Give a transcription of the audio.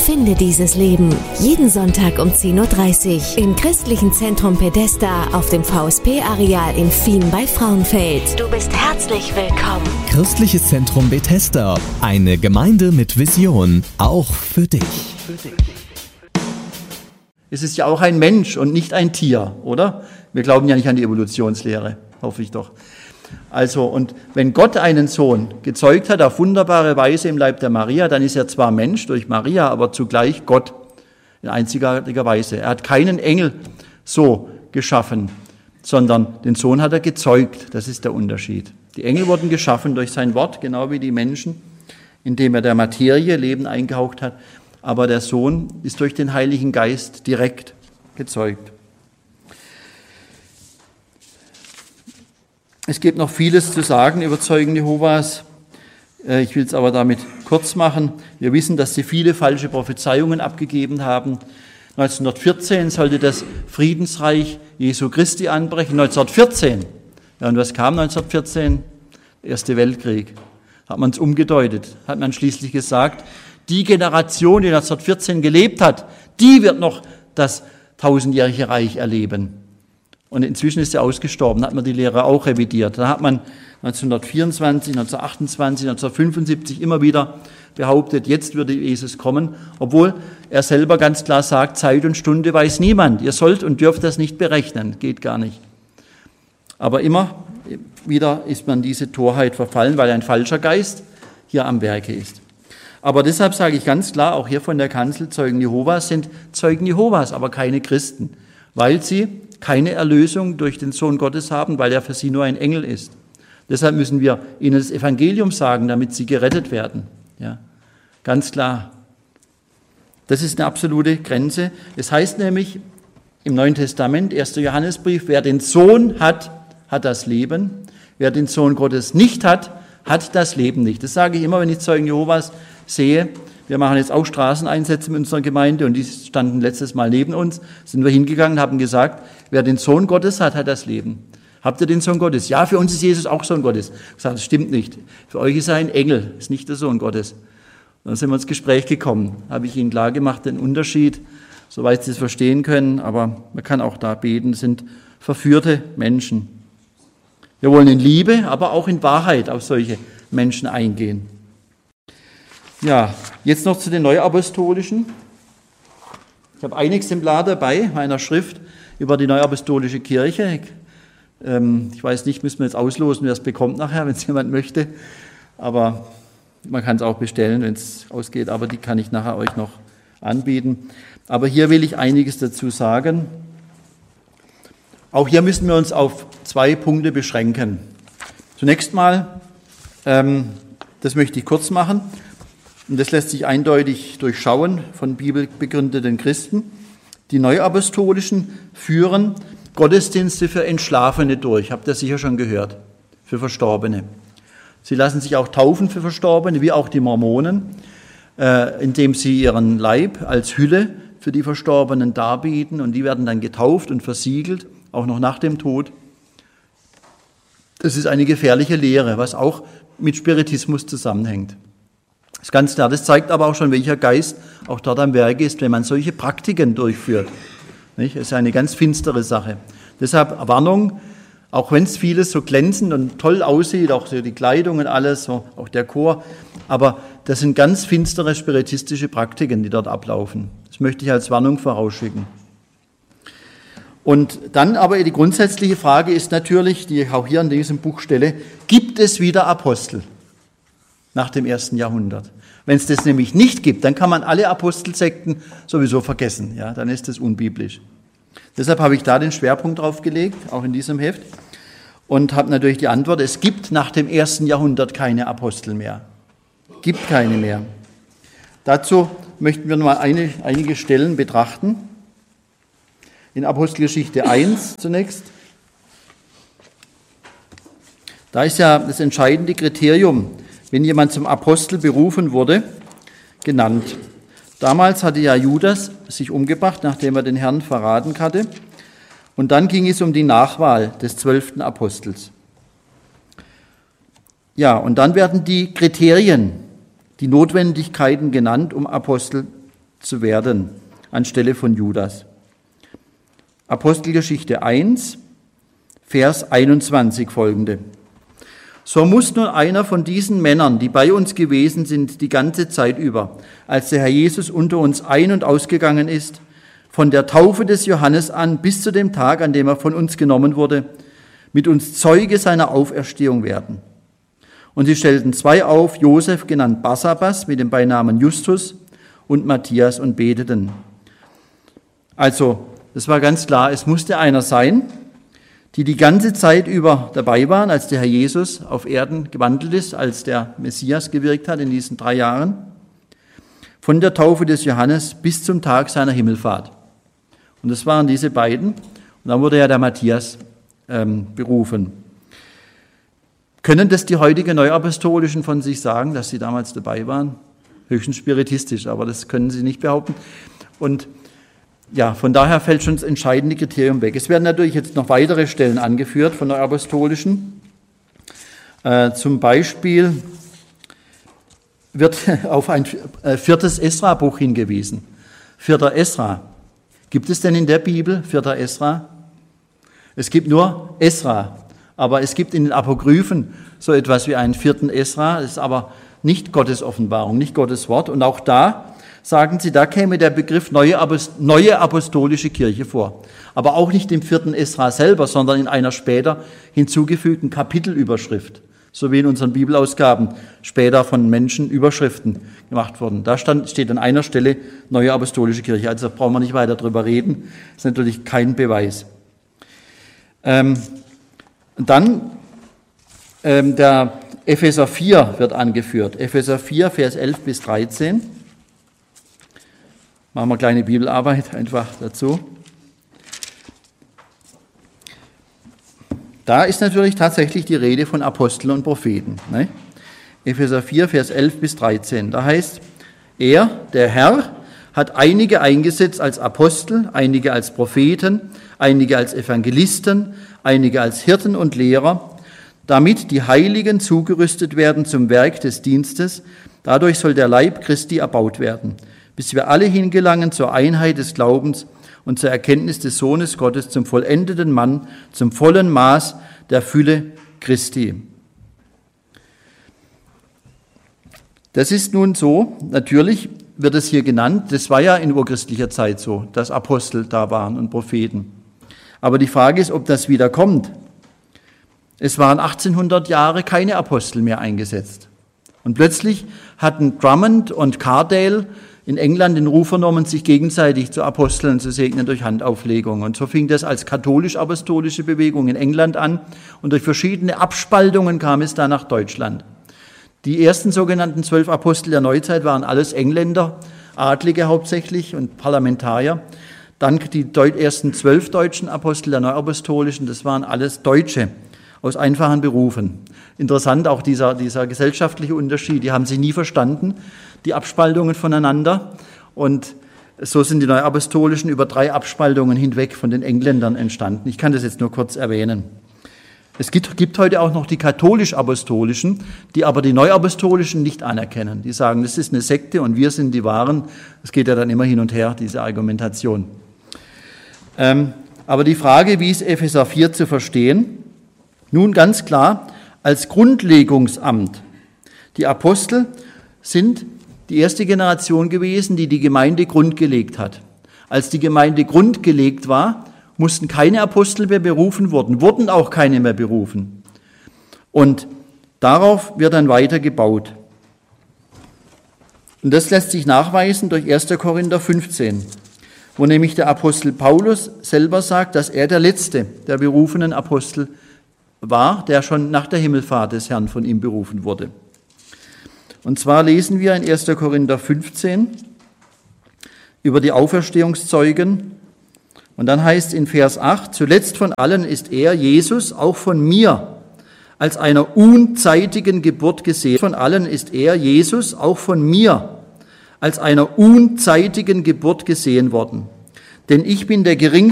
Finde dieses Leben. Jeden Sonntag um 10.30 Uhr im Christlichen Zentrum Bethesda auf dem VSP-Areal in Fien bei Frauenfeld. Du bist herzlich willkommen. Christliches Zentrum Bethesda. Eine Gemeinde mit Vision. Auch für dich. Es ist ja auch ein Mensch und nicht ein Tier, oder? Wir glauben ja nicht an die Evolutionslehre, hoffe ich doch. Also, und wenn Gott einen Sohn gezeugt hat auf wunderbare Weise im Leib der Maria, dann ist er zwar Mensch durch Maria, aber zugleich Gott in einzigartiger Weise. Er hat keinen Engel so geschaffen, sondern den Sohn hat er gezeugt. Das ist der Unterschied. Die Engel wurden geschaffen durch sein Wort, genau wie die Menschen, indem er der Materie Leben eingehaucht hat. Aber der Sohn ist durch den Heiligen Geist direkt gezeugt. Es gibt noch vieles zu sagen über Zeugen Jehovas. Ich will es aber damit kurz machen. Wir wissen, dass sie viele falsche Prophezeiungen abgegeben haben. 1914 sollte das Friedensreich Jesu Christi anbrechen. 1914. Ja, und was kam 1914? Der Erste Weltkrieg. Hat man es umgedeutet. Hat man schließlich gesagt, die Generation, die 1914 gelebt hat, die wird noch das tausendjährige Reich erleben. Und inzwischen ist sie ausgestorben, da hat man die Lehre auch revidiert. Da hat man 1924, 1928, 1975 immer wieder behauptet, jetzt würde Jesus kommen, obwohl er selber ganz klar sagt, Zeit und Stunde weiß niemand. Ihr sollt und dürft das nicht berechnen, geht gar nicht. Aber immer wieder ist man diese Torheit verfallen, weil ein falscher Geist hier am Werke ist. Aber deshalb sage ich ganz klar, auch hier von der Kanzel, Zeugen Jehovas sind Zeugen Jehovas, aber keine Christen, weil sie keine Erlösung durch den Sohn Gottes haben, weil er für sie nur ein Engel ist. Deshalb müssen wir ihnen das Evangelium sagen, damit sie gerettet werden. Ja, ganz klar. Das ist eine absolute Grenze. Es heißt nämlich im Neuen Testament, 1. Johannesbrief, wer den Sohn hat, hat das Leben. Wer den Sohn Gottes nicht hat, hat das Leben nicht. Das sage ich immer, wenn ich Zeugen Jehovas sehe. Wir machen jetzt auch Straßeneinsätze in unserer Gemeinde und die standen letztes Mal neben uns, sind wir hingegangen und haben gesagt, wer den Sohn Gottes hat, hat das Leben. Habt ihr den Sohn Gottes? Ja, für uns ist Jesus auch Sohn Gottes. Ich sage, das stimmt nicht. Für euch ist er ein Engel, ist nicht der Sohn Gottes. Und dann sind wir ins Gespräch gekommen. Habe ich ihnen klar gemacht, den Unterschied, soweit sie es verstehen können, aber man kann auch da beten, sind verführte Menschen. Wir wollen in Liebe, aber auch in Wahrheit auf solche Menschen eingehen. Ja, jetzt noch zu den Neuapostolischen. Ich habe ein Exemplar dabei, meiner Schrift über die Neuapostolische Kirche. Ich weiß nicht, müssen wir jetzt auslosen, wer es bekommt nachher, wenn es jemand möchte. Aber man kann es auch bestellen, wenn es ausgeht. Aber die kann ich nachher euch noch anbieten. Aber hier will ich einiges dazu sagen. Auch hier müssen wir uns auf 2 Punkte beschränken. Zunächst mal, das möchte ich kurz machen. Und das lässt sich eindeutig durchschauen von bibelbegründeten Christen. Die Neuapostolischen führen Gottesdienste für Entschlafene durch, habt ihr sicher schon gehört, für Verstorbene. Sie lassen sich auch taufen für Verstorbene, wie auch die Mormonen, indem sie ihren Leib als Hülle für die Verstorbenen darbieten und die werden dann getauft und versiegelt, auch noch nach dem Tod. Das ist eine gefährliche Lehre, was auch mit Spiritismus zusammenhängt. Das ist ganz klar. Das zeigt aber auch schon, welcher Geist auch dort am Werke ist, wenn man solche Praktiken durchführt. Nicht? Das ist eine ganz finstere Sache. Deshalb Warnung, auch wenn es vieles so glänzend und toll aussieht, auch so die Kleidung und alles, so auch der Chor, aber das sind ganz finstere spiritistische Praktiken, die dort ablaufen. Das möchte ich als Warnung vorausschicken. Und dann aber die grundsätzliche Frage ist natürlich, die ich auch hier in diesem Buch stelle, gibt es wieder Apostel nach dem 1. Jahrhundert? Wenn es das nämlich nicht gibt, dann kann man alle Apostelsekten sowieso vergessen. Ja, dann ist das unbiblisch. Deshalb habe ich da den Schwerpunkt drauf gelegt, auch in diesem Heft, und habe natürlich die Antwort, es gibt nach dem 1. Jahrhundert keine Apostel mehr. Gibt keine mehr. Dazu möchten wir mal einige Stellen betrachten. In Apostelgeschichte 1 zunächst. Da ist ja das entscheidende Kriterium, wenn jemand zum Apostel berufen wurde, genannt. Damals hatte ja Judas sich umgebracht, nachdem er den Herrn verraten hatte. Und dann ging es um die Nachwahl des 12. Apostels. Ja, und dann werden die Kriterien, die Notwendigkeiten genannt, um Apostel zu werden, anstelle von Judas. Apostelgeschichte 1, Vers 21 folgende. So muss nun einer von diesen Männern, die bei uns gewesen sind, die ganze Zeit über, als der Herr Jesus unter uns ein- und ausgegangen ist, von der Taufe des Johannes an bis zu dem Tag, an dem er von uns genommen wurde, mit uns Zeuge seiner Auferstehung werden. Und sie stellten zwei auf, Josef, genannt Barsabas, mit dem Beinamen Justus, und Matthias, und beteten. Also, das war ganz klar, es musste einer sein, die ganze Zeit über dabei waren, als der Herr Jesus auf Erden gewandelt ist, als der Messias gewirkt hat in diesen 3 Jahren, von der Taufe des Johannes bis zum Tag seiner Himmelfahrt. Und das waren diese beiden. Und dann wurde ja der Matthias berufen. Können das die heutigen Neuapostolischen von sich sagen, dass sie damals dabei waren? Höchstens spiritistisch, aber das können sie nicht behaupten. Und ja, von daher fällt schon das entscheidende Kriterium weg. Es werden natürlich jetzt noch weitere Stellen angeführt von der Apostolischen. Zum Beispiel wird auf ein 4. Esra-Buch hingewiesen. 4. Esra. Gibt es denn in der Bibel 4. Esra? Es gibt nur Esra, aber es gibt in den Apokryphen so etwas wie einen 4. Esra. Das ist aber nicht Gottes Offenbarung, nicht Gottes Wort. Und auch da sagen sie, da käme der Begriff neue apostolische Kirche vor. Aber auch nicht im 4. Esra selber, sondern in einer später hinzugefügten Kapitelüberschrift. So wie in unseren Bibelausgaben später von Menschen Überschriften gemacht wurden. Da steht an einer Stelle neue apostolische Kirche. Also brauchen wir nicht weiter drüber reden. Das ist natürlich kein Beweis. Dann der Epheser 4 wird angeführt. Epheser 4, Vers 11 bis 13. Machen wir eine kleine Bibelarbeit einfach dazu. Da ist natürlich tatsächlich die Rede von Aposteln und Propheten. Ne? Epheser 4, Vers 11 bis 13. Da heißt, er, der Herr, hat einige eingesetzt als Apostel, einige als Propheten, einige als Evangelisten, einige als Hirten und Lehrer, damit die Heiligen zugerüstet werden zum Werk des Dienstes. Dadurch soll der Leib Christi erbaut werden, bis wir alle hingelangen zur Einheit des Glaubens und zur Erkenntnis des Sohnes Gottes, zum vollendeten Mann, zum vollen Maß der Fülle Christi. Das ist nun so, natürlich wird es hier genannt, das war ja in urchristlicher Zeit so, dass Apostel da waren und Propheten. Aber die Frage ist, ob das wieder kommt. Es waren 1800 Jahre keine Apostel mehr eingesetzt. Und plötzlich hatten Drummond und Cardale in England den Ruf vernommen, sich gegenseitig zu Aposteln zu segnen durch Handauflegung. Und so fing das als katholisch-apostolische Bewegung in England an. Und durch verschiedene Abspaltungen kam es dann nach Deutschland. Die ersten sogenannten 12 Apostel der Neuzeit waren alles Engländer, Adlige hauptsächlich und Parlamentarier. Dann die ersten 12 deutschen Apostel der Neuapostolischen, das waren alles Deutsche aus einfachen Berufen. Interessant auch dieser gesellschaftliche Unterschied, die haben sich nie verstanden, die Abspaltungen voneinander. Und so sind die Neuapostolischen über 3 Abspaltungen hinweg von den Engländern entstanden. Ich kann das jetzt nur kurz erwähnen. Es gibt heute auch noch die katholisch-apostolischen, die aber die neuapostolischen nicht anerkennen. Die sagen, das ist eine Sekte und wir sind die Wahren. Es geht ja dann immer hin und her, diese Argumentation. Aber die Frage, wie ist Epheser 4 zu verstehen? Nun ganz klar, als Grundlegungsamt. Die Apostel sind die erste Generation gewesen, die die Gemeinde grundgelegt hat. Als die Gemeinde grundgelegt war, mussten keine Apostel mehr berufen werden, wurden auch keine mehr berufen. Und darauf wird dann weiter gebaut. Und das lässt sich nachweisen durch 1. Korinther 15, wo nämlich der Apostel Paulus selber sagt, dass er der letzte der berufenen Apostel war, der schon nach der Himmelfahrt des Herrn von ihm berufen wurde. Und zwar lesen wir in 1. Korinther 15 über die Auferstehungszeugen. Und dann heißt es in Vers 8, zuletzt von allen ist er, Jesus, auch von mir, als einer unzeitigen Geburt gesehen. Von allen ist er, Jesus, auch von mir, als einer unzeitigen Geburt gesehen worden. Denn ich bin der geringste